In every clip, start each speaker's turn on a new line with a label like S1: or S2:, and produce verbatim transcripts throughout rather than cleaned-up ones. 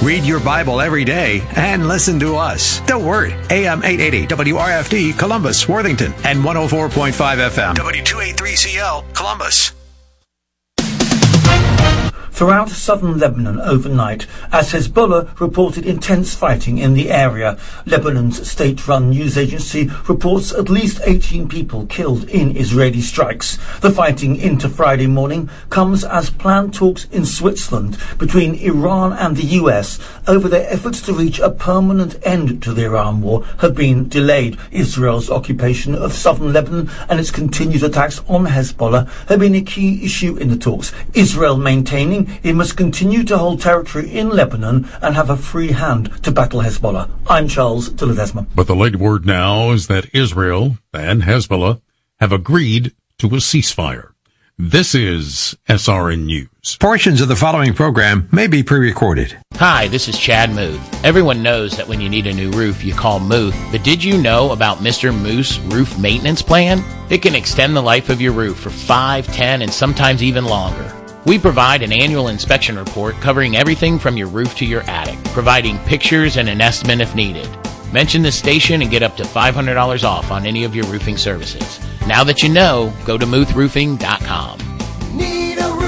S1: Read your Bible every day and listen to us. The Word, A M eight eighty W R F D, Columbus, Worthington, and one oh four point five F M, W two eighty-three C L, Columbus.
S2: Throughout southern Lebanon overnight, as Hezbollah reported intense fighting in the area. Lebanon's state-run news agency reports at least eighteen people killed in Israeli strikes. The fighting into Friday morning comes as planned talks in Switzerland between Iran and the U S over their efforts to reach a permanent end to the Iran war have been delayed. Israel's occupation of southern Lebanon and its continued attacks on Hezbollah have been a key issue in the talks. Israel maintaining it must continue to hold territory in Lebanon and have a free hand to battle Hezbollah. I'm Charles de Ledesma.
S3: But the late word now is that Israel and Hezbollah have agreed to a ceasefire. This is S R N News.
S1: Portions of the following program may be pre-recorded.
S4: Hi, this is Chad Muth. Everyone knows that when you need a new roof, you call Muth. But did you know about Mister Moose Roof Maintenance Plan? It can extend the life of your roof for five, ten, and sometimes even longer. We provide an annual inspection report covering everything from your roof to your attic, providing pictures and an estimate if needed. Mention the station and get up to five hundred dollars off on any of your roofing services. Now that you know, go to muth roofing dot com.
S5: Need a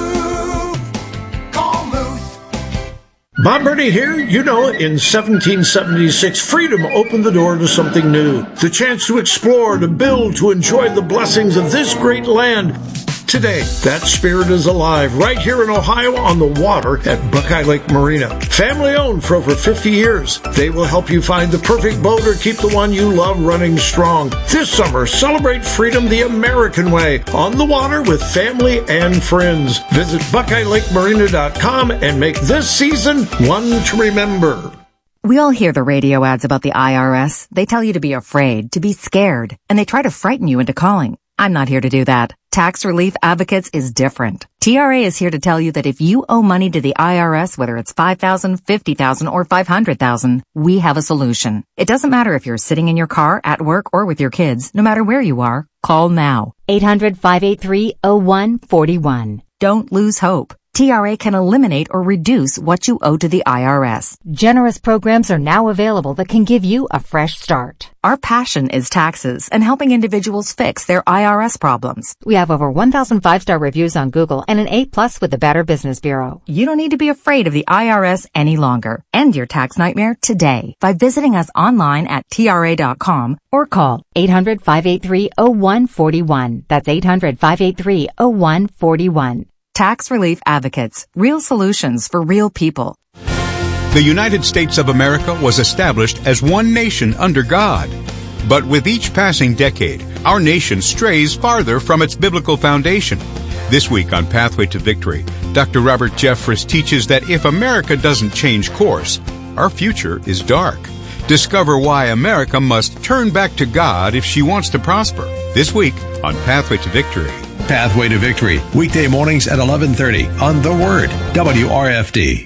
S5: roof? Call Muth.
S6: Bob Burney here. You know, in seventeen seventy-six, freedom opened the door to something new. The chance to explore, to build, to enjoy the blessings of this great land. Today, that spirit is alive right here in Ohio on the water at Buckeye Lake Marina. Family owned for over fifty years. They will help you find the perfect boat or keep the one you love running strong. This summer, celebrate freedom the American way on the water with family and friends. Visit buckeye lake marina dot com and make this season one to remember.
S7: We all hear the radio ads about the I R S. They tell you to be afraid, to be scared, and they try to frighten you into calling. I'm not here to do that. Tax Relief Advocates is different. T R A is here to tell you that if you owe money to the I R S, whether it's five thousand dollars, fifty thousand dollars, or five hundred thousand dollars, we have a solution. It doesn't matter if you're sitting in your car, at work, or with your kids. No matter where you are, call now. eight hundred, five eight three, oh one four one. Don't lose hope. T R A can eliminate or reduce what you owe to the I R S.
S8: Generous programs are now available that can give you a fresh start.
S7: Our passion is taxes and helping individuals fix their I R S problems.
S8: We have over one thousand five-star reviews on Google and an A plus with the Better Business Bureau.
S7: You don't need to be afraid of the I R S any longer. End your tax nightmare today by visiting us online at T R A dot com or call
S8: eight hundred, five eight three, oh one four one. That's eight hundred, five eight three, oh one four one.
S7: Tax Relief Advocates. Real solutions for real people.
S9: The United States of America was established as one nation under God. But with each passing decade, our nation strays farther from its biblical foundation. This week on Pathway to Victory, Doctor Robert Jeffress teaches that if America doesn't change course, our future is dark. Discover why America must turn back to God if she wants to prosper. This week on Pathway to Victory.
S1: Pathway to Victory, weekday mornings at eleven thirty on The Word, W R F D.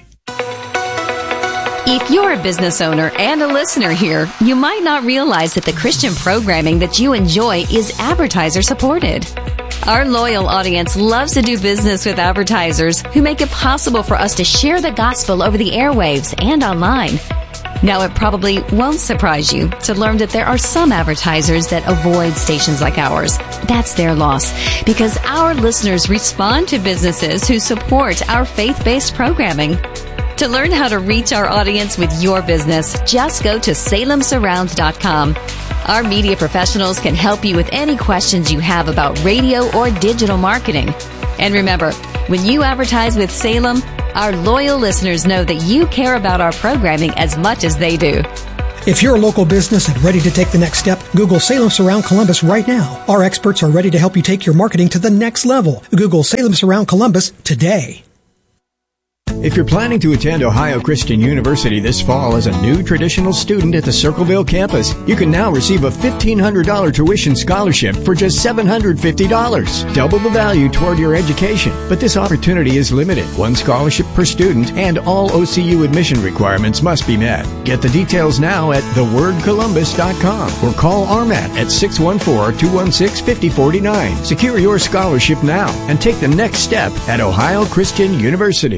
S10: If you're a business owner and a listener here, you might not realize that the Christian programming that you enjoy is advertiser supported. Our loyal audience loves to do business with advertisers who make it possible for us to share the gospel over the airwaves and online. Now, it probably won't surprise you to learn that there are some advertisers that avoid stations like ours. That's their loss, because our listeners respond to businesses who support our faith-based programming. To learn how to reach our audience with your business, just go to salem surround dot com. Our media professionals can help you with any questions you have about radio or digital marketing. And remember, when you advertise with Salem, our loyal listeners know that you care about our programming as much as they do.
S11: If you're a local business and ready to take the next step, Google Salem Surround Columbus right now. Our experts are ready to help you take your marketing to the next level. Google Salem Surround Columbus today.
S12: If you're planning to attend Ohio Christian University this fall as a new traditional student at the Circleville campus, you can now receive a fifteen hundred dollars tuition scholarship for just seven hundred fifty dollars. Double the value toward your education. But this opportunity is limited. One scholarship per student, and all O C U admission requirements must be met. Get the details now at the word columbus dot com or call R M A T at six one four, two one six, five zero four nine. Secure your scholarship now and take the next step at Ohio Christian University.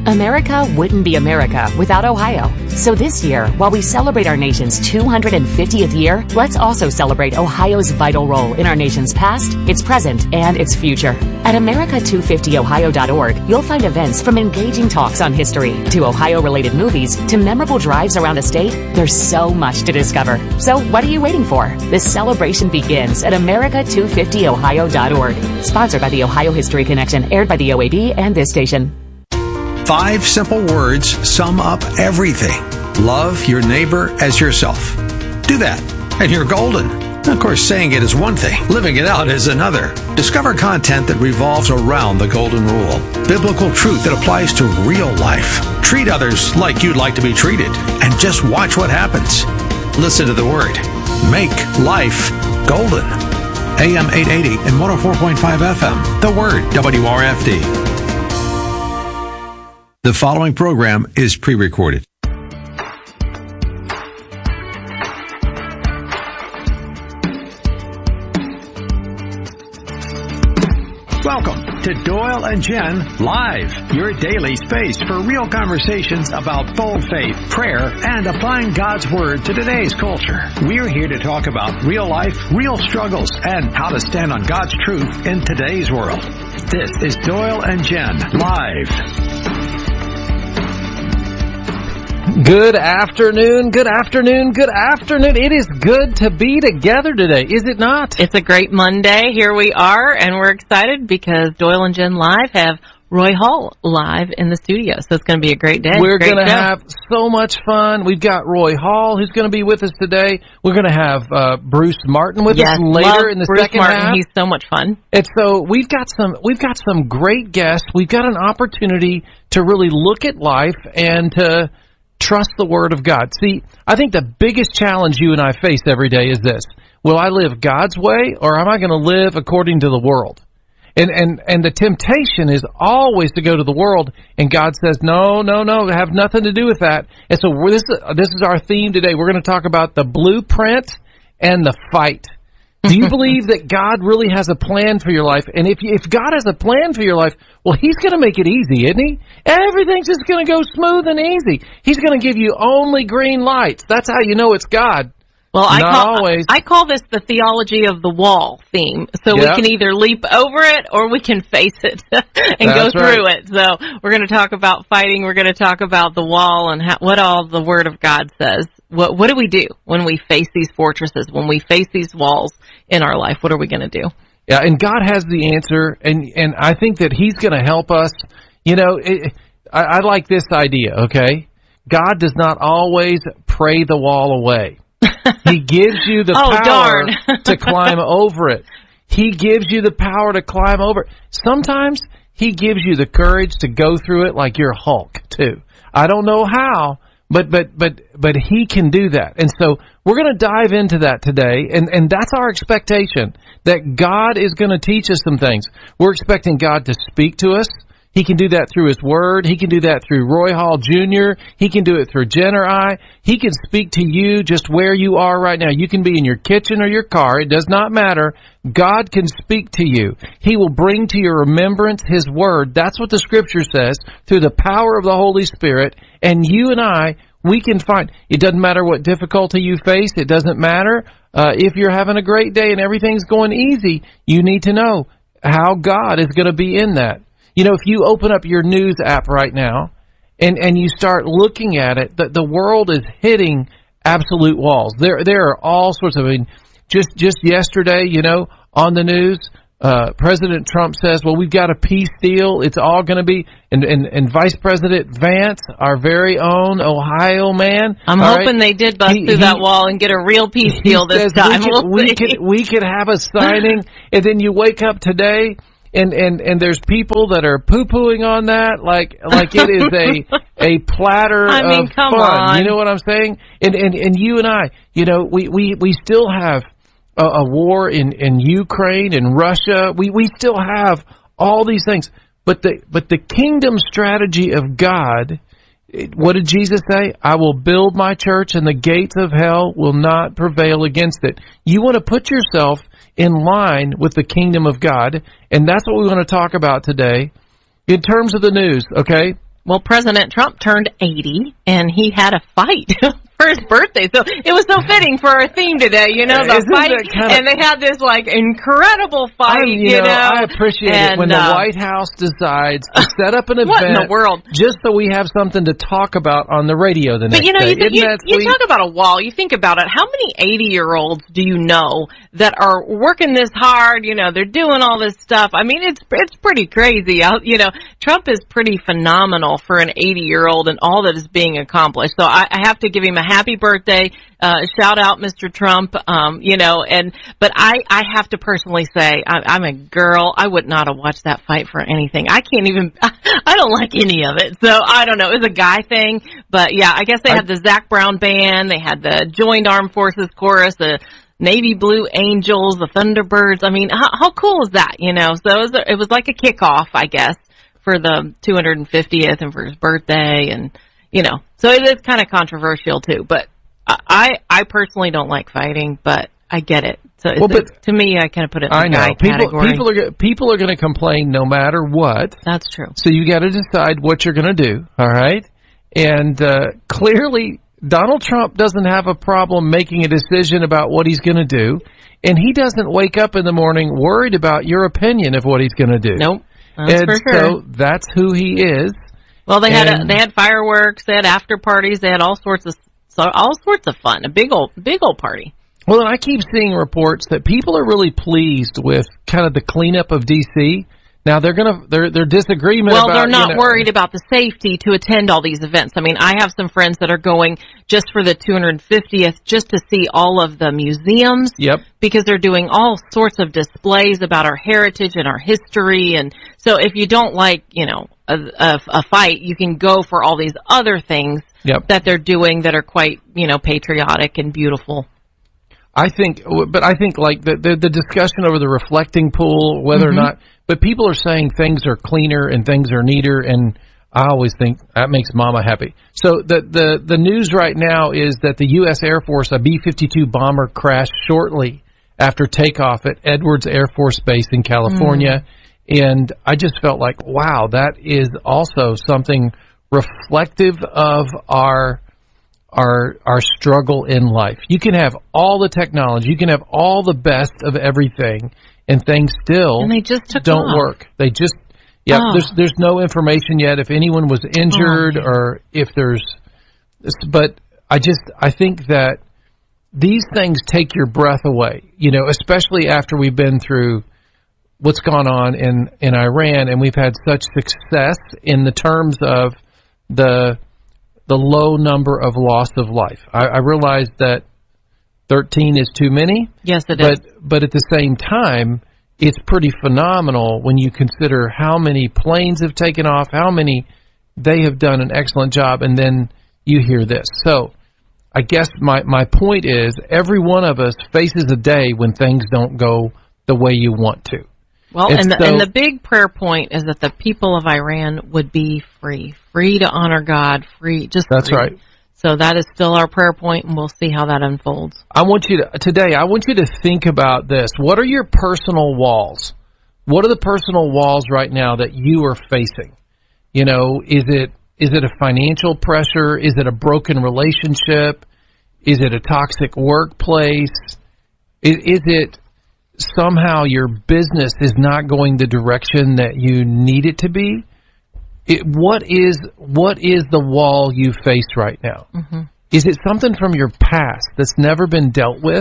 S8: America wouldn't be America without Ohio. So this year, while we celebrate our nation's two hundred fiftieth year, let's also celebrate Ohio's vital role in our nation's past, its present, and its future. At America two fifty ohio dot org, you'll find events from engaging talks on history to Ohio-related movies to memorable drives around the state. There's so much to discover. So what are you waiting for? This celebration begins at America two fifty ohio dot org. Sponsored by the Ohio History Connection, aired by the O A B and this station.
S1: Five simple words sum up everything. Love your neighbor as yourself. Do that, and you're golden. Of course, saying it is one thing, living it out is another. Discover content that revolves around the golden rule. Biblical truth that applies to real life. Treat others like you'd like to be treated, and just watch what happens. Listen to the Word. Make life golden. A M eight eighty and one oh four point five F M. The Word, W R F D. The following program is pre-recorded. Welcome to Doyle and Jen Live, your daily space for real conversations about bold faith, prayer, and applying God's Word to today's culture. We're here to talk about real life, real struggles, and how to stand on God's truth in today's world. This is Doyle and Jen Live.
S13: Good afternoon, good afternoon, good afternoon. It is good to be together today, is it not?
S14: It's a great Monday. Here we are, and we're excited because Doyle and Jen Live have Roy Hall live in the studio, so it's going to be a great day.
S13: We're going to
S14: show.
S13: have so much fun. We've got Roy Hall, who's going to be with us today. We're going to have uh, Bruce Martin with
S14: yes,
S13: us later in the
S14: Bruce
S13: second
S14: Martin.
S13: half.
S14: He's so much fun.
S13: And so we've got some we've got some great guests. We've got an opportunity to really look at life and to trust the Word of God. See, I think the biggest challenge you and I face every day is this. Will I live God's way, or am I going to live according to the world? And and and the temptation is always to go to the world, and God says, no, no, no, have nothing to do with that. And so we're, this, this is our theme today. We're going to talk about the blueprint and the fight. Do you believe that God really has a plan for your life? And if if God has a plan for your life, well, He's going to make it easy, isn't He? Everything's just going to go smooth and easy. He's going to give you only green lights. That's how you know it's God.
S14: Well, I
S13: Not
S14: call,
S13: always.
S14: I call this the theology of the wall theme. So
S13: Yep.
S14: we can either leap over it or we can face it and
S13: That's
S14: go through it. So we're going to talk about fighting. We're going to talk about the wall and how, what all the Word of God says. What, what do we do when we face these fortresses, when we face these walls in our life? What are we going to do?
S13: Yeah, and God has the answer, and and I think that He's going to help us. You know, it, I, I like this idea, okay? God does not always pray the wall away. He gives you the
S14: oh,
S13: power
S14: darn.
S13: to climb over it. He gives you the power to climb over it. Sometimes He gives you the courage to go through it like you're Hulk, too. I don't know how, but but but but He can do that. And so we're going to dive into that today, and, and that's our expectation, that God is going to teach us some things. We're expecting God to speak to us. He can do that through His Word. He can do that through Roy Hall Junior He can do it through Jen or I. He can speak to you just where you are right now. You can be in your kitchen or your car. It does not matter. God can speak to you. He will bring to your remembrance His Word. That's what the Scripture says, through the power of the Holy Spirit. And you and I, we can find, it doesn't matter what difficulty you face. It doesn't matter uh, if you're having a great day and everything's going easy. You need to know how God is going to be in that. You know, if you open up your news app right now and, and you start looking at it, the, the world is hitting absolute walls. There there are all sorts of, I mean, just, just yesterday, you know, on the news, uh, President Trump says, well, we've got a peace deal. It's all going to be, and, and, and Vice President Vance, our very own Ohio man.
S14: I'm hoping right, they did bust
S13: he,
S14: through
S13: he,
S14: that wall and get a real peace deal this time.
S13: We could,
S14: we'll
S13: we, could, we could have a signing, and then you wake up today, And, and and there's people that are poo-pooing on that like like it is a a platter
S14: I mean,
S13: of
S14: come
S13: fun.
S14: on.
S13: You know what I'm saying? And and and you and I, you know, we we, we still have a, a war in, in Ukraine and Russia. We we still have all these things. But the but the kingdom strategy of God, what did Jesus say? I will build my church and the gates of hell will not prevail against it. You want to put yourself in line with the kingdom of God, and that's what we want to talk about today. In terms of the news, okay,
S14: Well, President Trump turned eighty, and he had a fight for his birthday. So it was so fitting for our theme today, you know, the
S13: Isn't
S14: fight.
S13: that kind of-
S14: And they had this, like, incredible fight,
S13: I, you,
S14: you
S13: know,
S14: know.
S13: I appreciate
S14: and,
S13: it when
S14: uh,
S13: the White House decides to set up an event.
S14: What in the world?
S13: Just so we have something to talk about on the radio the next
S14: But, you know,
S13: day.
S14: you, think,
S13: Isn't
S14: you,
S13: that
S14: you
S13: sweet?
S14: talk about a wall. You think about it. How many eighty-year-olds do you know that are working this hard? You know, they're doing all this stuff. I mean, it's it's pretty crazy. I, you know, Trump is pretty phenomenal for an eighty-year-old and all that is being accomplished. So I, I have to give him a happy birthday. Uh, shout out Mister Trump. Um, you know, and but I I have to personally say I, I'm a girl. I would not have watched that fight for anything. I can't even. I don't like any of it. So I don't know. It was a guy thing, but yeah, I guess they had the Zac Brown band. They had the Joined Armed Forces chorus. The Navy Blue Angels, the Thunderbirds. I mean, how, how cool is that? You know, so it was, a, it was like a kickoff, I guess, for the two hundred fiftieth and for his birthday, and you know, so it is kind of controversial too. But I, I personally don't like fighting, but I get it. So it's,
S13: Well, but-
S14: it's, to me, I kind of put it in the
S13: I know
S14: guy
S13: people.
S14: category.
S13: People are people are going to complain no matter what.
S14: That's true.
S13: So you got to decide what you're going to do. All right, and uh, clearly Donald Trump doesn't have a problem making a decision about what he's going to do, and he doesn't wake up in the morning worried about your opinion of what he's going to do.
S14: Nope, that's
S13: and
S14: for sure.
S13: So that's who he is.
S14: Well, they had a,
S13: And-
S14: they had fireworks, they had after parties, they had all sorts of so all sorts of fun. A big old big old party.
S13: Well, and I keep seeing reports that people are really pleased with kind of the cleanup of D C. Now they're gonna their their disagreement.
S14: Well,
S13: about,
S14: they're not
S13: you know,
S14: worried about the safety to attend all these events. I mean, I have some friends that are going just for the two hundred fiftieth, just to see all of the museums.
S13: Yep.
S14: Because they're doing all sorts of displays about our heritage and our history. And so if you don't like, you know, a, a, a fight, you can go for all these other things
S13: Yep.
S14: that they're doing that are quite, you know, patriotic and beautiful.
S13: I think, but I think like the the, the discussion over the reflecting pool, whether
S14: Mhm.
S13: or not, but people are saying things are cleaner and things are neater, and I always think that makes Mama happy. So the the the news right now is that the U S Air Force, a B fifty-two bomber, crashed shortly after takeoff at Edwards Air Force Base in California, and I just felt like, wow, that is also something reflective of our. our our struggle in life. You can have all the technology, you can have all the best of everything, and things still
S14: And they just took
S13: don't
S14: off.
S13: work. They just yeah.
S14: Oh.
S13: There's there's no information yet if anyone was injured
S14: Oh, man.
S13: or if there's. But I just I think that these things take your breath away. You know, especially after we've been through what's gone on in in Iran, and we've had such success in the terms of the the low number of loss of life. I, I realize that thirteen is too many.
S14: Yes, it
S13: but,
S14: is.
S13: But at the same time, it's pretty phenomenal when you consider how many planes have taken off, how many they have done an excellent job, and then you hear this. So I guess my, my point is every one of us faces a day when things don't go the way you want to.
S14: Well,
S13: And
S14: and the,
S13: so-
S14: and the big prayer point is that the people of Iran would be free, free to honor God, free, just
S13: That's
S14: free.
S13: right.
S14: So that is still our prayer point, and we'll see how that unfolds.
S13: I want you to, today, I want you to think about this. What are your personal walls? What are the personal walls right now that you are facing? You know, is it, is it a financial pressure? Is it a broken relationship? Is it a toxic workplace? Is, is it somehow your business is not going the direction that you need it to be? It, what is what is the wall you face right now?
S14: Mm-hmm.
S13: Is it something from your past that's never been dealt with?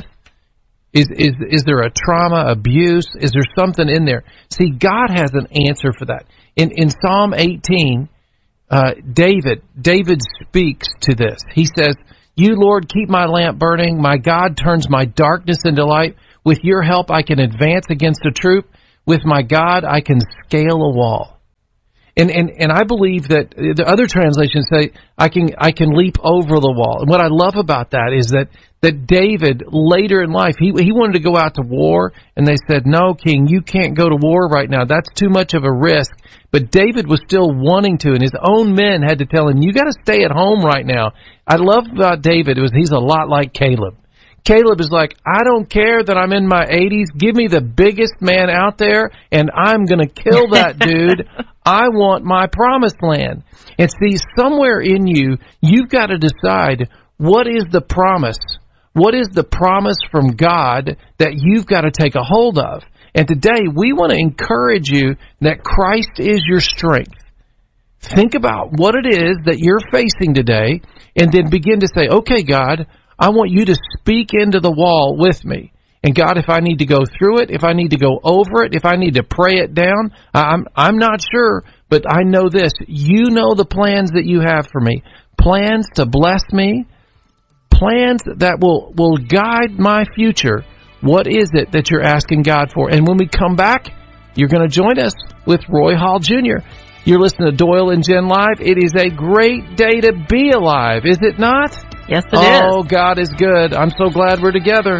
S13: Is is is there a trauma, abuse? Is there something in there? See, God has an answer for that. In in Psalm eighteen, uh, David David speaks to this. He says, "You, Lord, keep my lamp burning. My God turns my darkness into light. With your help, I can advance against a troop. With my God, I can scale a wall." And, and and I believe that the other translations say I can I can leap over the wall. And what I love about that is that that David later in life he he wanted to go out to war, and they said, "No, King, you can't go to war right now. That's too much of a risk." But David was still wanting to, and his own men had to tell him, "You got to stay at home right now." I love about David was he's a lot like Caleb. Caleb is like, I don't care that I'm in my eighties. Give me the biggest man out there, and I'm going to kill that dude. I want my promised land. And see, somewhere in you, you've got to decide, what is the promise? What is the promise from God that you've got to take a hold of? And today, we want to encourage you that Christ is your strength. Think about what it is that you're facing today, and then begin to say, okay, God, I want you to speak into the wall with me. And God, if I need to go through it, if I need to go over it, if I need to pray it down, I'm I'm not sure, but I know this. You know the plans that you have for me. Plans to bless me. Plans that will, will guide my future. What is it that you're asking God for? And when we come back, you're going to join us with Roy Hall Junior You're listening to Doyle and Jen Live. It is a great day to be alive, is it not?
S14: Yes, it
S13: oh,
S14: is.
S13: Oh, God is good. I'm so glad we're together.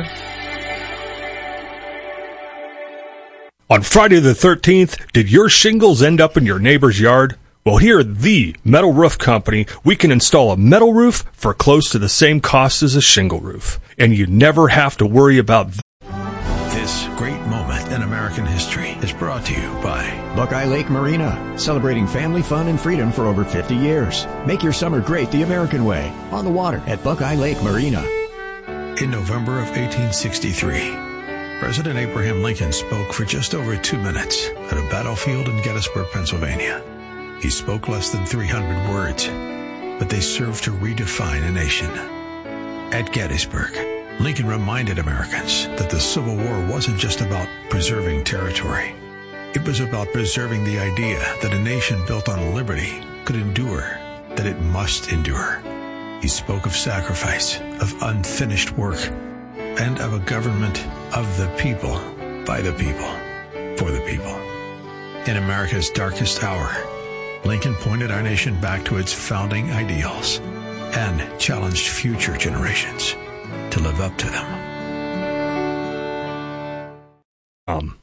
S15: On Friday the thirteenth, did your shingles end up in your neighbor's yard? Well, here at the Metal Roof Company, we can install a metal roof for close to the same cost as a shingle roof. And you never have to worry about th-
S1: This great moment in American history is brought to you by
S12: Buckeye Lake Marina, celebrating family fun and freedom for over fifty years. Make your summer great the American way, on the water at Buckeye Lake Marina.
S1: In November of eighteen sixty-three, President Abraham Lincoln spoke for just over two minutes at a battlefield in Gettysburg, Pennsylvania. He spoke less than three hundred words, but they served to redefine a nation. At Gettysburg, Lincoln reminded Americans that the Civil War wasn't just about preserving territory. It was about preserving the idea that a nation built on liberty could endure, that it must endure. He spoke of sacrifice, of unfinished work, and of a government of the people, by the people, for the people. In America's darkest hour, Lincoln pointed our nation back to its founding ideals and challenged future generations to live up to them.
S15: Um.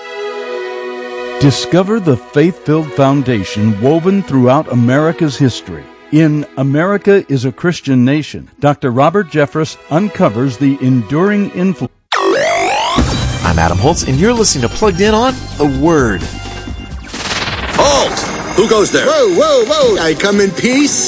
S16: Discover the faith-filled foundation woven throughout America's history. In America is a Christian Nation, Doctor Robert Jeffress uncovers the enduring influence.
S17: I'm Adam Holtz, and you're listening to Plugged In on The Word.
S18: Halt! Who goes there?
S19: Whoa, whoa, whoa! I come in peace?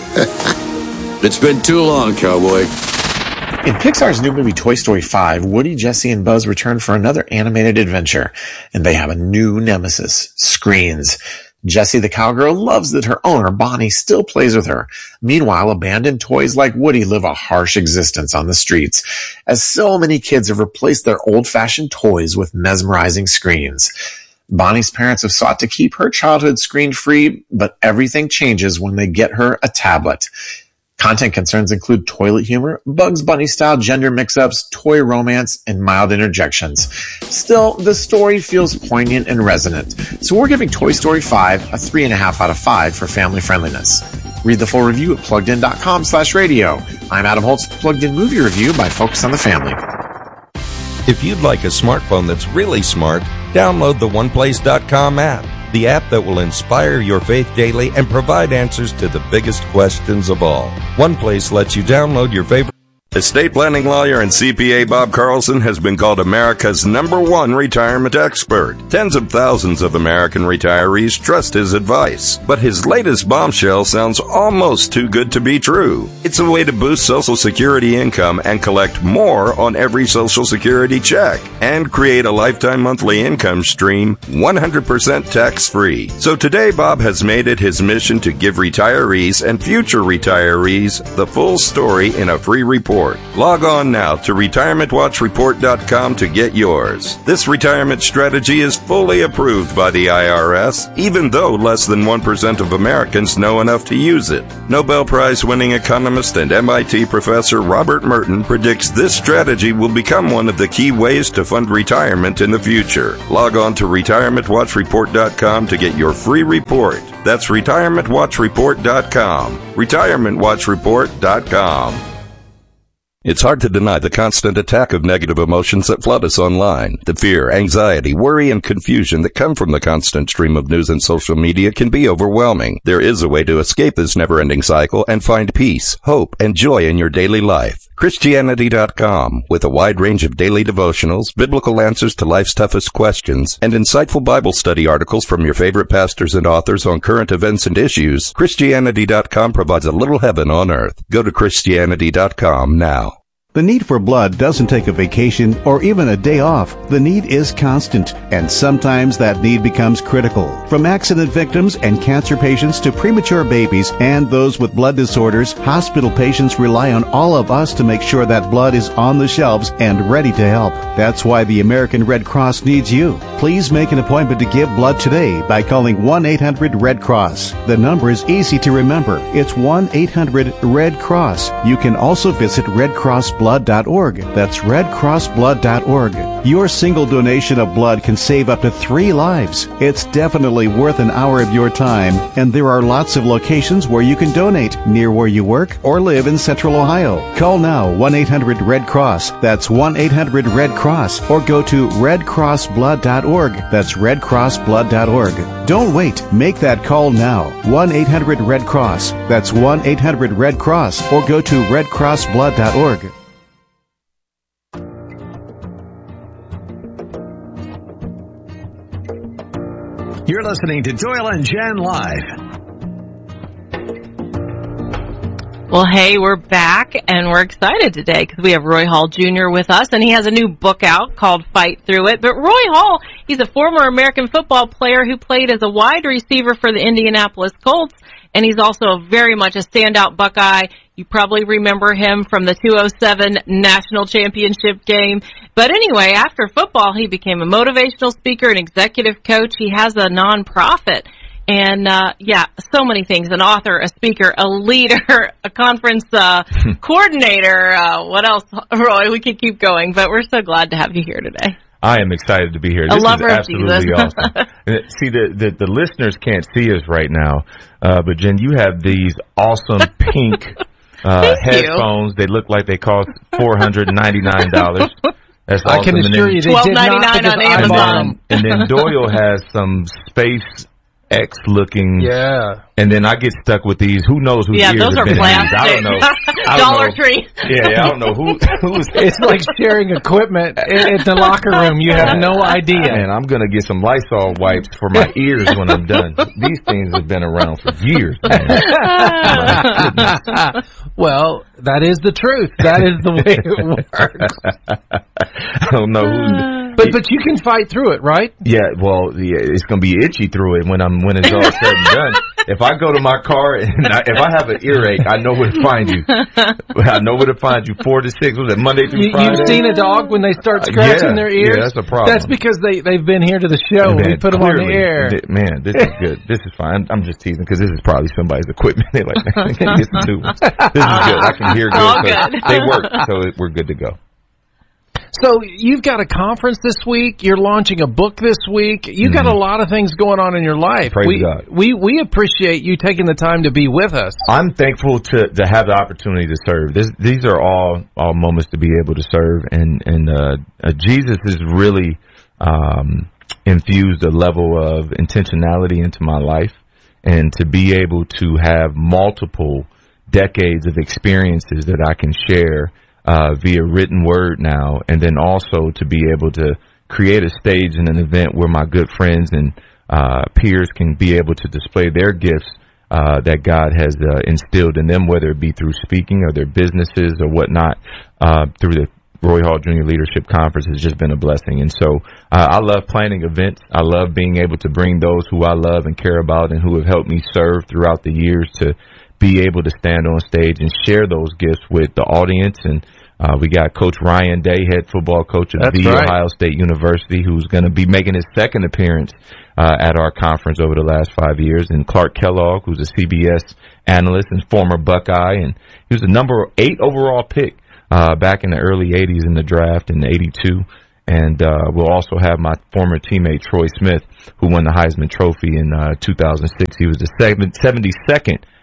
S18: It's been too long, cowboy.
S17: In Pixar's new movie Toy Story five, Woody, Jessie, and Buzz return for another animated adventure, and they have a new nemesis, screens. Jessie the cowgirl loves that her owner, Bonnie, still plays with her. Meanwhile, abandoned toys like Woody live a harsh existence on the streets, as so many kids have replaced their old-fashioned toys with mesmerizing screens. Bonnie's parents have sought to keep her childhood screen-free, but everything changes when they get her a tablet. Content concerns include toilet humor, Bugs Bunny-style gender mix-ups, toy romance, and mild interjections. Still, the story feels poignant and resonant, so we're giving Toy Story five a three point five out of five for family friendliness. Read the full review at pluggedin.com slash radio. I'm Adam Holtz with Plugged In Movie Review by Focus on the Family.
S20: If you'd like a smartphone that's really smart, download the one place dot com app. The app that will inspire your faith daily and provide answers to the biggest questions of all. OnePlace lets you download your favorite.
S21: Estate planning lawyer and C P A Bob Carlson has been called America's number one retirement expert. Tens of thousands of American retirees trust his advice. But his latest bombshell sounds almost too good to be true. It's a way to boost Social Security income and collect more on every Social Security check and create a lifetime monthly income stream one hundred percent tax-free. So today, Bob has made it his mission to give retirees and future retirees the full story in a free report. Log on now to retirement watch report dot com to get yours. This retirement strategy is fully approved by the I R S, even though less than one percent of Americans know enough to use it. Nobel Prize-winning economist and M I T professor Robert Merton predicts this strategy will become one of the key ways to fund retirement in the future. Log on to retirement watch report dot com to get your free report. That's retirement watch report dot com. retirement watch report dot com.
S20: It's hard to deny the constant attack of negative emotions that flood us online. The fear, anxiety, worry, and confusion that come from the constant stream of news and social media can be overwhelming. There is a way to escape this never-ending cycle and find peace, hope, and joy in your daily life.
S21: Christianity dot com, with a wide range of daily devotionals, biblical answers to life's toughest questions, and insightful Bible study articles from your favorite pastors and authors on current events and issues. Christianity dot com provides a little heaven on earth. Go to Christianity dot com now.
S2: The need for blood doesn't take a vacation or even a day off. The need is constant, and sometimes that need becomes critical. From accident victims and cancer patients to premature babies and those with blood disorders, hospital patients rely on all of us to make sure that blood is on the shelves and ready to help. That's why the American Red Cross needs you. Please make an appointment to give blood today by calling one eight hundred red cross. The number is easy to remember. It's one eight hundred red cross. You can also visit red cross blood dot org. That's red cross blood dot org. Your single donation of blood can save up to three lives. It's definitely worth an hour of your time, and there are lots of locations where you can donate near where you work or live in Central Ohio. Call now one eight hundred red cross. That's one eight hundred red cross, or go to red cross blood dot org. That's red cross blood dot org. Don't wait. Make that call now. one eight hundred red cross. That's one eight hundred red cross, or go to red cross blood dot org.
S1: You're listening to Doyle and Jen Live.
S14: Well, hey, we're back, and we're excited today because we have Roy Hall Junior with us, and he has a new book out called Fight Through It. But Roy Hall, he's a former American football player who played as a wide receiver for the Indianapolis Colts, and he's also very much a standout Buckeye. You probably remember him from the two oh seven National Championship game. But anyway, after football, he became a motivational speaker, an executive coach. He has a nonprofit. And, uh, yeah, so many things. An author, a speaker, a leader, a conference uh, coordinator. Uh, what else, Roy? We could keep going, but we're so glad to have you here today.
S22: I am excited to be here.
S14: A
S22: This
S14: lover
S22: is
S14: of
S22: absolutely
S14: Jesus.
S22: awesome. And see, the, the the listeners can't see us right now, uh, but Jen, you have these awesome pink uh, headphones. They look like they cost four hundred ninety-nine dollars. That's
S13: I
S22: awesome.
S13: can assure you they did not
S14: on Amazon.
S22: And then, and then Doyle has some space X looking.
S13: Yeah.
S22: And then I get stuck with these. Who knows whose
S14: Yeah,
S22: ears
S14: those
S22: have
S14: are
S22: been in these.
S14: plastic.
S22: I don't know. I don't
S14: Dollar
S22: know.
S14: Tree.
S22: Yeah, yeah, I don't know who who's.
S13: It's like sharing equipment in, in the locker room. You have no idea.
S22: And I'm going to get some Lysol wipes for my ears when I'm done. These things have been around for years, man.
S13: Well, that is the truth. That is the way it works.
S22: I don't know who.
S13: But but you can fight through it, right?
S22: Yeah, well, yeah, it's going to be itchy through it when I'm when it's all said and done. If I go to my car and I, if I have an earache, I know where to find you. I know where to find you. Four to six. Was it Monday through
S13: You,
S22: Friday?
S13: you've seen a dog when they start scratching
S22: Uh, yeah,
S13: their ears?
S22: yeah, that's a problem.
S13: That's because they, they've been here to the show and we put them on the
S22: Clearly,
S13: air.
S22: th- Man, this is good. This is fine. I'm just teasing because this is probably somebody's equipment. They're like, man, get some new ones. This is good. I can hear good.
S14: All
S22: So
S14: good.
S22: they work, so it, we're good to go.
S13: So you've got a conference this week. You're launching a book this week. You've got a lot of things going on in your life.
S22: Praise
S13: we,
S22: God.
S13: We we appreciate you taking the time to be with us.
S22: I'm thankful to to have the opportunity to serve. This, these are all all moments to be able to serve, and and uh, uh, Jesus has really um, infused a level of intentionality into my life, and to be able to have multiple decades of experiences that I can share uh, via written word now, and then also to be able to create a stage and an event where my good friends and uh, peers can be able to display their gifts uh, that God has uh, instilled in them, whether it be through speaking or their businesses or whatnot, uh, through the Roy Hall Junior Leadership Conference has just been a blessing. And so uh, I love planning events. I love being able to bring those who I love and care about and who have helped me serve throughout the years to be able to stand on stage and share those gifts with the audience. And uh, we got Coach Ryan Day, head football coach at
S13: That's
S22: The
S13: right.
S22: Ohio State University, who's going to be making his second appearance uh, at our conference over the last five years. And Clark Kellogg, who's a C B S analyst and former Buckeye, and he was the number eight overall pick uh, back in the early eighties in the draft in eighty-two. And uh, we'll also have my former teammate Troy Smith, who won the Heisman Trophy in uh, two thousand six. He was the seventy-second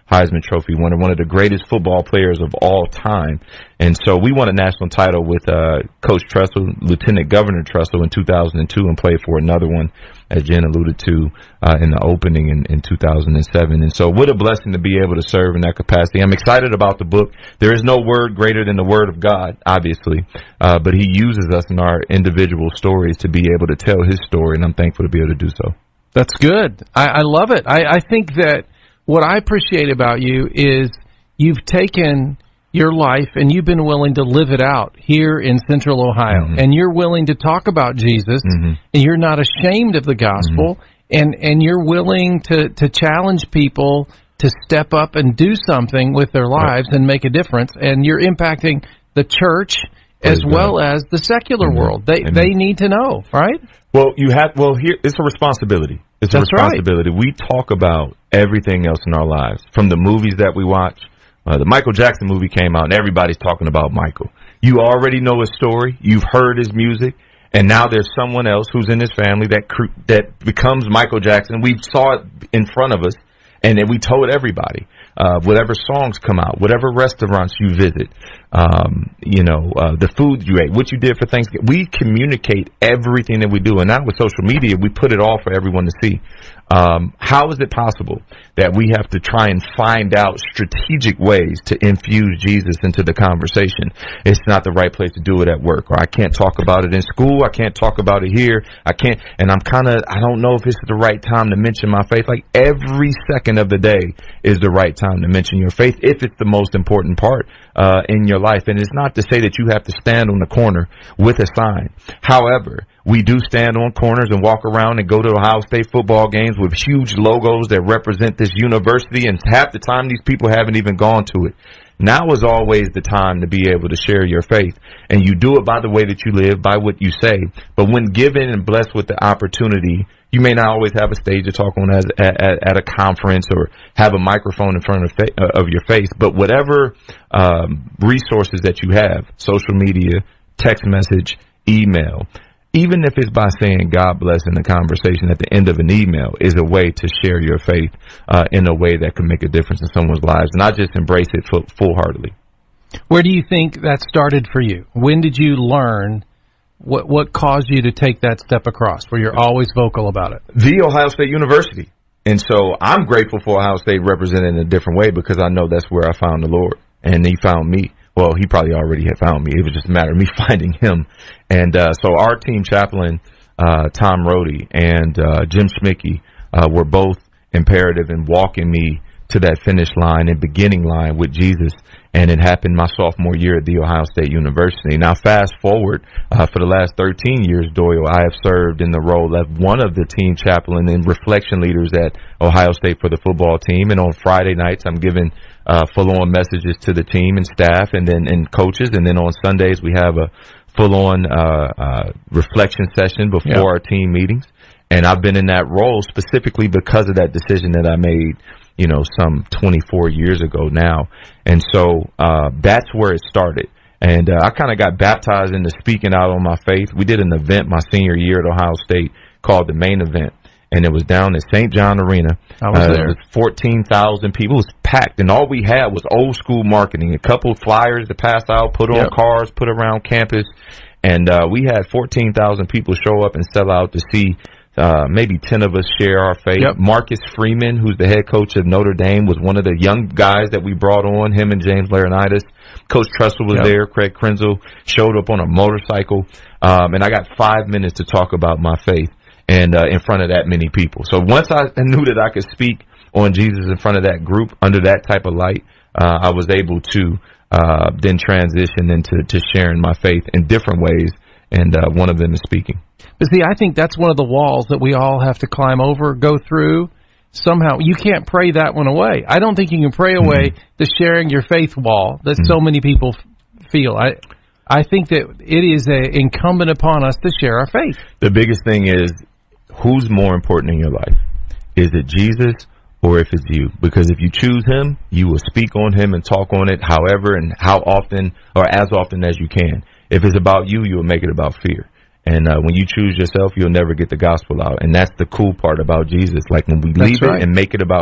S22: Heisman Trophy winner, one of the greatest football players of all time. And so we won a national title with uh, Coach Tressel, Lieutenant Governor Tressel in two thousand two, and played for another one, as Jen alluded to, uh, in the opening in, in two thousand seven. And so what a blessing to be able to serve in that capacity. I'm excited about the book. There is no word greater than the Word of God, obviously, uh, but He uses us in our individual stories to be able to tell His story, and I'm thankful to be able to do so.
S13: That's good. I, I love it. I, I think that what I appreciate about you is you've taken your life and you've been willing to live it out here in Central Ohio. Mm-hmm. And you're willing to talk about Jesus, mm-hmm. and you're not ashamed of the gospel, mm-hmm. and, and you're willing to, to challenge people to step up and do something with their lives right. and make a difference. And you're impacting the church Praise as God. well as the secular mm-hmm. world. They Amen. they need to know, right?
S22: Well, you have. Well, here it's a responsibility. It's
S13: That's
S22: a responsibility. Right. We talk about everything else in our lives, from the movies that we watch. Uh, the Michael Jackson movie came out, and everybody's talking about Michael. You already know his story. You've heard his music, and now there's someone else who's in his family that cr- that becomes Michael Jackson. We saw it in front of us, and then we told everybody. Uh, whatever songs come out, whatever restaurants you visit, um, you know, uh, the food you ate, what you did for Thanksgiving. We communicate everything that we do. And now with social media, we put it all for everyone to see. Um, how is it possible that we have to try and find out strategic ways to infuse Jesus into the conversation? It's not the right place to do it at work, or I can't talk about it in school. I can't talk about it here. I can't, and I'm kind of, I don't know if it's the right time to mention my faith. Like every second of the day is the right time to mention your faith if it's the most important part uh, in your life. And it's not to say that you have to stand on the corner with a sign. However, we do stand on corners and walk around and go to Ohio State football games with huge logos that represent this university, and half the time these people haven't even gone to it. Now is always the time to be able to share your faith, and you do it by the way that you live, by what you say. But when given and blessed with the opportunity, you may not always have a stage to talk on as, at, at a conference or have a microphone in front of, fa- of your face, but whatever um, resources that you have, social media, text message, email, even if it's by saying God bless in the conversation at the end of an email, is a way to share your faith uh, in a way that can make a difference in someone's lives. And I just embrace it full, full-heartedly.
S13: Where do you think that started for you? When did you learn? What what caused you to take that step across where you're always vocal about it?
S22: The Ohio State University. And so I'm grateful for Ohio State represented in a different way, because I know that's where I found the Lord, and He found me. Well, He probably already had found me. It was just a matter of me finding Him. And uh, so our team chaplain, uh, Tom Rohde, and uh, Jim Schmickey uh, were both imperative in walking me to that finish line and beginning line with Jesus. And it happened my sophomore year at The Ohio State University. Now, fast forward, uh, for the last thirteen years, Doyle, I have served in the role of one of the team chaplain and reflection leaders at Ohio State for the football team. And on Friday nights, I'm giving uh, full-on messages to the team and staff and then and coaches. And then on Sundays, we have a full-on uh, uh, reflection session before yep. our team meetings. And I've been in that role specifically because of that decision that I made, you know, some twenty-four years ago now. And so uh that's where it started. And uh, I kind of got baptized into speaking out on my faith. We did an event my senior year at Ohio State called the Main Event, and it was down at Saint John Arena.
S13: I was
S22: uh,
S13: there.
S22: It was fourteen thousand people. It was packed, and all we had was old school marketing, a couple of flyers to pass out, put on yep. cars, put around campus. And uh we had fourteen thousand people show up and sell out to see Uh, maybe ten of us share our faith.
S13: Yep.
S22: Marcus Freeman, who's the head coach of Notre Dame, was one of the young guys that we brought on, him and James Laurinaitis. Coach Tressel was yep. there. Craig Krenzel showed up on a motorcycle. Um, and I got five minutes to talk about my faith and uh, in front of that many people. So once I knew that I could speak on Jesus in front of that group under that type of light, uh, I was able to uh, then transition into to sharing my faith in different ways. And uh, one of them is speaking.
S13: But see, I think that's one of the walls that we all have to climb over, go through. Somehow, you can't pray that one away. I don't think you can pray away mm-hmm. the sharing your faith wall that mm-hmm. so many people f- feel. I I think that it is a, incumbent upon us to share our faith.
S22: The biggest thing is, who's more important in your life? Is it Jesus or if it's you? Because if you choose Him, you will speak on Him and talk on it however and how often or as often as you can. If it's about you, you'll make it about fear. And uh, when you choose yourself, you'll never get the gospel out. And that's the cool part about Jesus. Like when we
S13: that's
S22: leave
S13: right.
S22: it and make it about